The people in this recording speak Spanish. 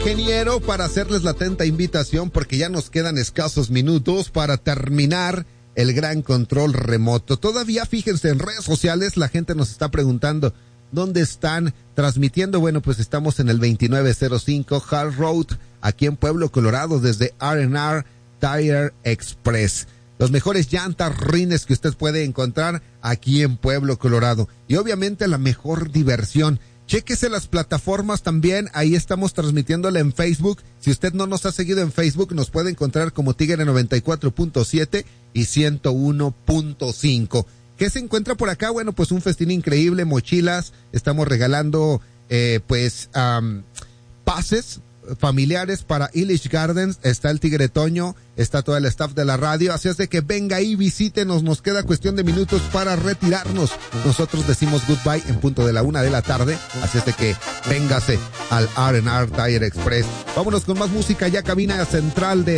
ingeniero, para hacerles la atenta invitación, porque ya nos quedan escasos minutos para terminar el gran control remoto. Todavía, fíjense, en redes sociales la gente nos está preguntando dónde están transmitiendo. Bueno, pues estamos en el 2905 Hall Road, aquí en Pueblo, Colorado, desde R&R Tire Express. Los mejores llantas, rines que usted puede encontrar aquí en Pueblo, Colorado. Y obviamente la mejor diversión. Chéquese las plataformas también, ahí estamos transmitiéndola en Facebook. Si usted no nos ha seguido en Facebook, nos puede encontrar como Tigre 94.7 y 101.5. ¿Qué se encuentra por acá? Bueno, pues un festín increíble, mochilas, estamos regalando pases familiares para Illich Gardens, está el Tigre Toño, está todo el staff de la radio, así es de que venga y visítenos, nos queda cuestión de minutos para retirarnos. Nosotros decimos goodbye en punto de la 1 p.m, así es de que véngase al R&R Tire Express. Vámonos con más música, ya cabina central de